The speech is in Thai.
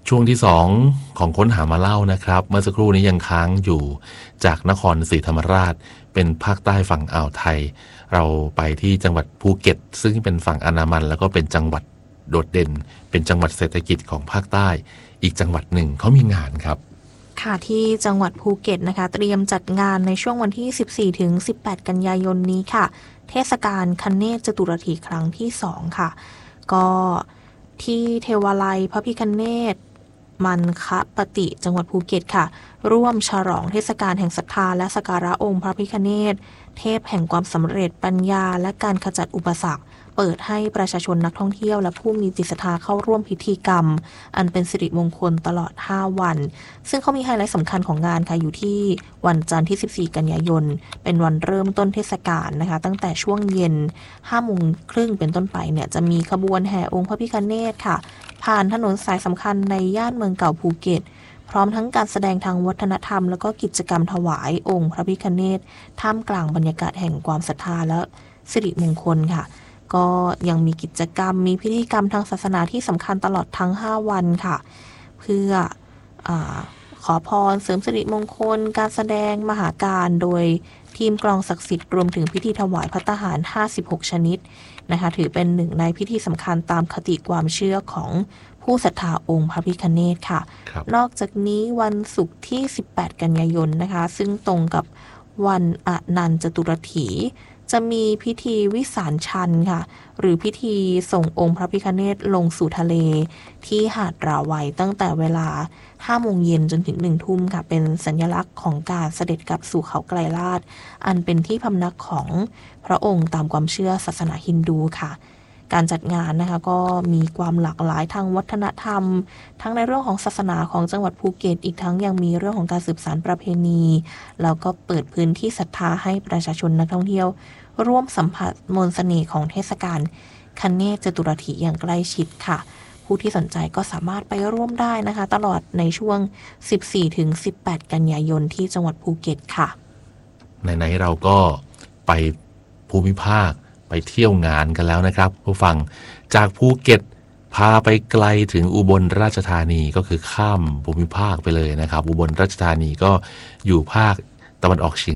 ช่วงที่2ของค้นหามาเล่านะครับเมื่อสักครู่นี้ยังค้างอยู่จากนครศรีธรรมราชเป็นภาคใต้ฝั่งอ่าวไทยเราไปที่จังหวัดภูเก็ตซึ่งเป็นฝั่งอันดามันแล้วก็เป็นจังหวัดโดดเด่นเป็นจังหวัดเศรษฐกิจของภาคใต้อีกจังหวัดหนึ่งเขามีงานครับค่ะที่จังหวัดภูเก็ตนะคะเตรียมจัดงานในช่วงวันที่14ถึง18กันยายนนี้ค่ะเทศกาลคเนศจตุรถีครั้งที่2ค่ะก็ที่เทวาลัยพระพิฆเนศมันคะปฏิจังหวัดภูเก็ตค่ะร่วมฉลองเทศกาลแห่งศรัทธาและสักการะองค์พระพิฆเนศเทพแห่งความสำเร็จปัญญาและการขจัดอุปสรรคเปิดให้ประชาชนนักท่องเที่ยวและผู้มีจิตศรัทธาเข้าร่วมพิธีกรรมอันเป็นสิริมงคลตลอด5วันซึ่งเขามีไฮไลท์สำคัญของงานค่ะอยู่ที่วันจันทร์ที่14กันยายนเป็นวันเริ่มต้นเทศกาลนะคะตั้งแต่ช่วงเย็น5 โมงครึ่งเป็นต้นไปเนี่ยจะมีขบวนแห่องค์พระพิฆเนศค่ะผ่านถนนสายสำคัญในย่านเมืองเก่าภูเก็ตพร้อมทั้งการแสดงทางวัฒนธรรมแล้วก็กิจกรรมถวายองค์พระพิฆเนศท่ามกลางบรรยากาศแห่งความศรัทธาและสิริมงคลค่ะก็ยังมีกิจกรรมมีพิธีกรรมทางศาสนาที่สำคัญตลอดทั้ง5วันค่ะเพื่อขอพรเสริมสิริมงคลการแสดงมหาการโดยทีมกลองศักดิ์สิทธิ์รวมถึงพิธีถวายภัตตาหาร56ชนิดนะคะถือเป็นหนึ่งในพิธีสำคัญตามคติความเชื่อของผู้ศรัทธาองค์พระพิฆเนศค่ะนอกจากนี้วันศุกร์ที่18กันยายนนะคะซึ่งตรงกับวันอนันต์จตุรถีจะมีพิธีวิสารชันค่ะหรือพิธีส่งองค์พระพิฆเนศลงสู่ทะเลที่หาดราวัยตั้งแต่เวลา5 โมงเย็นจนถึง1 ทุ่มค่ะเป็นสัญลักษณ์ของการเสด็จกลับสู่เขาไกลลาดอันเป็นที่พำนักของพระองค์ตามความเชื่อศาสนาฮินดูค่ะการจัดงานนะคะก็มีความหลากหลายทางวัฒนธรรมทั้งในเรื่องของศาสนาของจังหวัดภูเก็ตอีกทั้งยังมีเรื่องของการสืบสานประเพณีแล้วก็เปิดพื้นที่ศรัทธาให้ประชาชนนักท่องเที่ยวร่วมสัมผัสมนต์เสน่ห์ของเทศกาลคเนศจตุรถีอย่างใกล้ชิดค่ะผู้ที่สนใจก็สามารถไปร่วมได้นะคะตลอดในช่วง14ถึง18กันยายนที่จังหวัดภูเก็ตค่ะไหนๆเราก็ไปภูมิภาคไปเที่ยวงานกันแล้วนะครับผู้ฟังจากภูเก็ตพาไปไกลถึงอุบลราชธานีก็คือข้ามภูมิภาคไปเลยนะครับอุบลราชธานีก็อยู่ภาคตะวันออกเฉียง